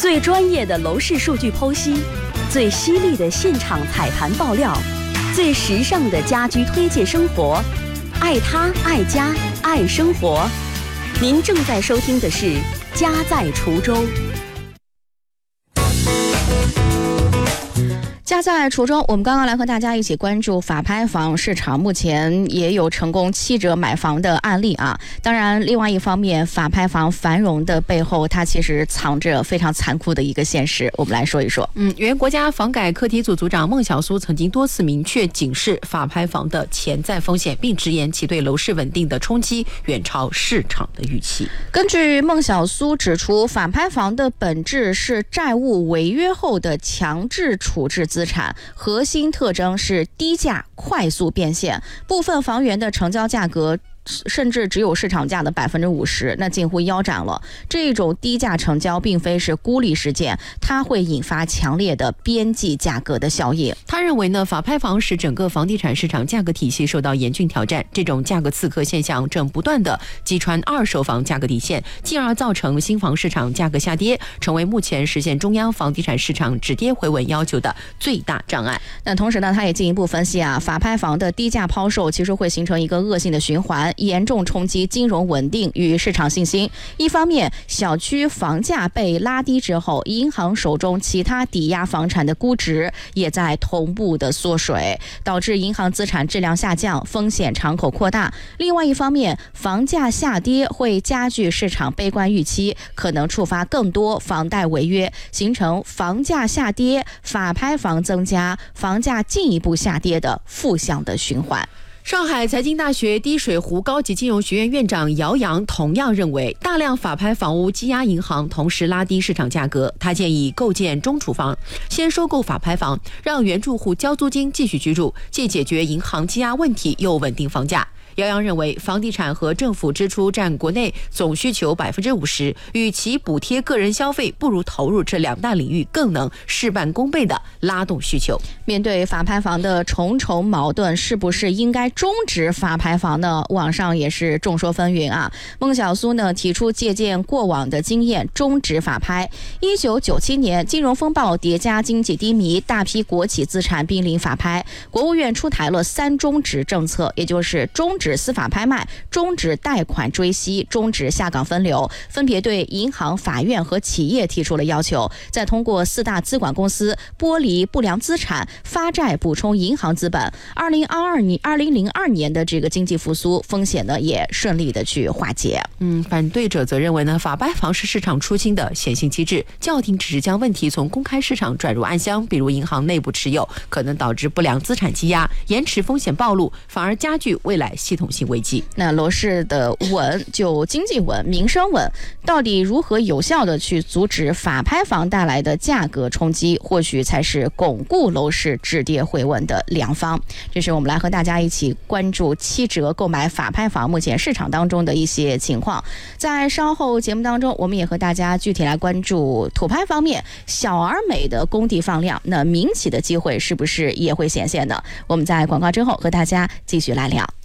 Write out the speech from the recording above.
最专业的楼市数据剖析，最犀利的现场踩盘爆料，最时尚的家居推荐生活，爱他爱家爱生活。您正在收听的是《家在滁州》。 家在滁州，我们刚刚来和大家一起关注法拍房市场，目前也有成功7折买房的案例啊。当然，另外一方面，法拍房繁荣的背后，它其实藏着非常残酷的一个现实。我们来说一说。 原国家房改课题组组长孟晓苏曾经多次明确警示法拍房的潜在风险，并直言其对楼市稳定的冲击远超市场的预期。 根据孟晓苏指出，法拍房的本质是债务违约后的强制处置资产，核心特征是低价快速变现，部分房源的成交价格甚至只有市场价的50%，那近乎腰斩了。这种低价成交并非是孤立事件，它会引发强烈的边际价格的效应。 他认为呢，法拍房使整个房地产市场价格体系受到严峻挑战，这种价格刺客现象正不断的击穿二手房价格底线，进而造成新房市场价格下跌，成为目前实现中央房地产市场止跌回稳要求的最大障碍。 那同时呢，他也进一步分析啊，法拍房的低价抛售其实会形成一个恶性的循环，严重冲击金融稳定与市场信心。一方面，小区房价被拉低之后，银行手中其他抵押房产的估值也在同步的缩水，导致银行资产质量下降，风险敞口扩大。另外一方面，房价下跌会加剧市场悲观预期，可能触发更多房贷违约，形成房价下跌、法拍房增加、房价进一步下跌的负向的循环。 上海财经大学滴水湖高级金融学院院长姚洋同样认为，大量法拍房屋积压银行，同时拉低市场价格。他建议构建中储房，先收购法拍房，让原住户交租金继续居住，既解决银行积压问题，又稳定房价。姚洋认为，房地产和政府支出占国内总需求50%，与其补贴个人消费，不如投入这2大领域，更能事半功倍地拉动需求。 面对法拍房的重重矛盾，是不是应该终止法拍房呢？网上也是众说纷纭啊。孟晓苏呢提出借鉴过往的经验，终止法拍。1997年金融风暴叠加经济低迷，大批国企资产濒临法拍，国务院出台了3终止政策，也就是终止司法拍卖、终止贷款追息、终止下岗分流，分别对银行、法院和企业提出了要求，再通过4大资管公司剥离不良资产，发债补充银行资本。2002年的这个经济复苏风险呢，也顺利的去化解。 反对者则认为呢，法拍房是市场出清的显性机制，叫停只是将问题从公开市场转入暗箱，比如银行内部持有，可能导致不良资产积压，延迟风险暴露，反而加剧未来系统性危机。 那楼市的稳，就经济稳、民生稳，到底如何有效的去阻止法拍房带来的价格冲击，或许才是巩固楼市止跌回稳的良方。这是我们来和大家一起关注7折购买法拍房目前市场当中的一些情况。在稍后节目当中，我们也和大家具体来关注土拍方面，小而美的工地放量，那民企的机会是不是也会显现呢？我们在广告之后和大家继续来聊。